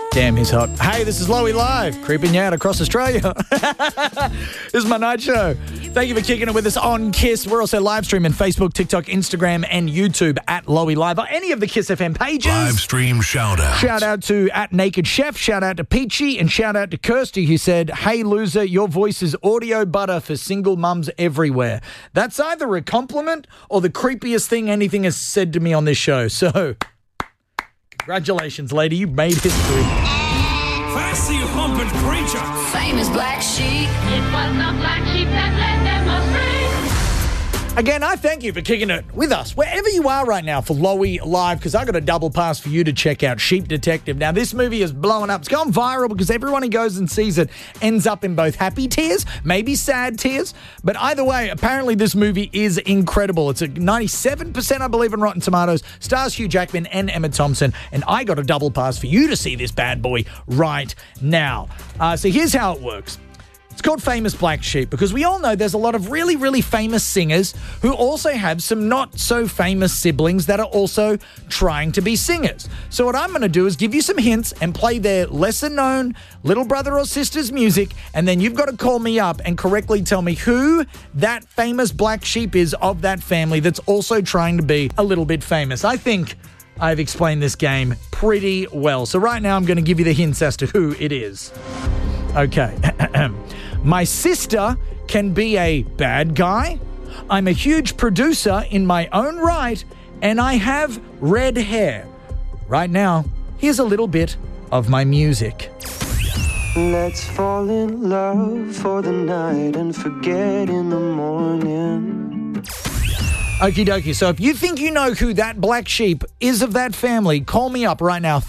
Damn, he's hot. Hey, this is Lowy Live, creeping you out across Australia. This is my night show. Thank you for kicking it with us on KISS. We're also live streaming Facebook, TikTok, Instagram, and YouTube at Lowy Live, or any of the KISS FM pages. Live stream shout out. Shout out to at Naked Chef, shout out to Peachy, and shout out to Kirsty, who said, "Hey, loser, your voice is audio butter for single mums everywhere." That's either a compliment or the creepiest thing anything has said to me on this show. So, congratulations, lady. You made history. Fancy humping creature. Famous black sheep. It was the black sheep that led them astray. Again, I thank you for kicking it with us wherever you are right now for Lowy Live, because I got a double pass for you to check out Sheep Detective. Now, this movie is blowing up. It's gone viral because everyone who goes and sees it ends up in both happy tears, maybe sad tears. But either way, apparently this movie is incredible. It's a 97%, I believe, in Rotten Tomatoes. Stars Hugh Jackman and Emma Thompson. And I got a double pass for you to see this bad boy right now. So here's how it works. It's called Famous Black Sheep because we all know there's a lot of really, really famous singers who also have some not-so-famous siblings that are also trying to be singers. So what I'm going to do is give you some hints and play their lesser-known little brother or sister's music, and then you've got to call me up and correctly tell me who that famous black sheep is of that family that's also trying to be a little bit famous. I think I've explained this game pretty well. So right now I'm going to give you the hints as to who it is. Okay. My sister can be a bad guy. I'm a huge producer in my own right, and I have red hair. Right now, here's a little bit of my music. Let's fall in love for the night and forget in the morning. Okie dokie. So if you think you know who that black sheep is of that family, call me up right now.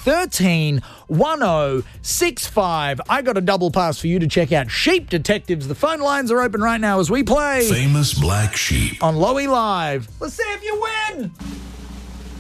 131065. I got a double pass for you to check out Sheep Detectives. The phone lines are open right now as we play Famous Black Sheep on Lowy Live. Let's see if you win.